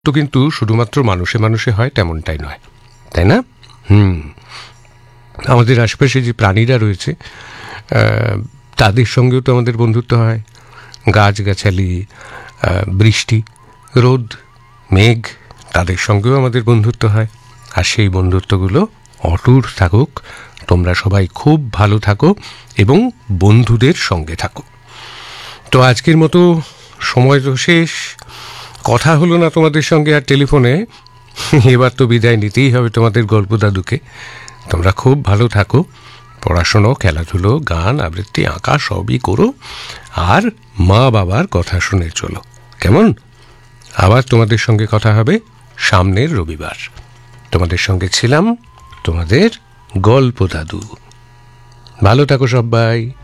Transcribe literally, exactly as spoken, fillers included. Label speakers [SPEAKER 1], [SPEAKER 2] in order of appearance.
[SPEAKER 1] তো কিন্তু শুধুমাত্র মানুষে মানুষে হয় তেমনটাই নয়, তাই না? হুম আমাদের আশেপাশে যে প্রাণীরা রয়েছে তাদের সঙ্গেও তো আমাদের বন্ধুত্ব হয়। গাছগাছালি, বৃষ্টি, রোদ, মেঘ, তাদের সঙ্গেও আমাদের বন্ধুত্ব হয়। আর সেই বন্ধুত্বগুলো অটুট থাকুক। তোমরা সবাই খুব ভালো থাকো এবং বন্ধুদের সঙ্গে থাকো। তো আজকের মতো সময় তো শেষ, কথা হলো না তোমাদের সঙ্গে আর টেলিফোনে। এবার তো বিদায় নিতেই হবে তোমাদের গল্প দাদুকে। তোমরা খুব ভালো থাকো, পড়াশুনো, খেলাধুলো, গান, আবৃত্তি, আঁকা সবই করো, আর মা বাবার কথা শুনে চলো, কেমন? আবার তোমাদের সঙ্গে কথা হবে সামনের রবিবার। তোমাদের সঙ্গে ছিলাম তোমাদের গল্প দাদু। ভালো থাকো সবাই।